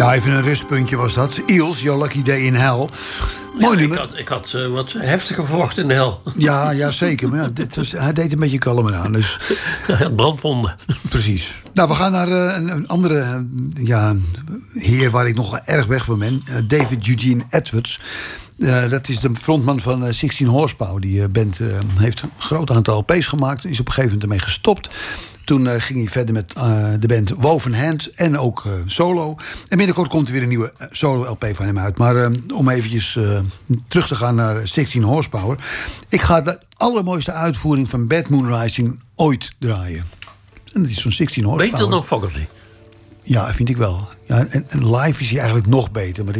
Ja, even een rustpuntje was dat. Eels, Your Lucky Day in Hell. Mooi nummer. Ik had wat heftiger verwacht in de hel. Ja, zeker. Maar hij deed een beetje kalmer aan. Dus. Brandwonden. Precies. Nou, we gaan naar een andere heer waar ik nog erg weg van ben. David Eugene Edwards. Dat is de frontman van 16 Horsepower. Die band heeft een groot aantal LP's gemaakt. Is op een gegeven moment ermee gestopt. Toen ging hij verder met de band Woven Hand en ook solo. En binnenkort komt er weer een nieuwe solo-LP van hem uit. Maar om eventjes terug te gaan naar 16 Horsepower. Ik ga de allermooiste uitvoering van Bad Moon Rising ooit draaien. En dat is zo'n 16 Horsepower. Beter dan Fogerty? Ja, vind ik wel. Ja, en live is hij eigenlijk nog beter. Maar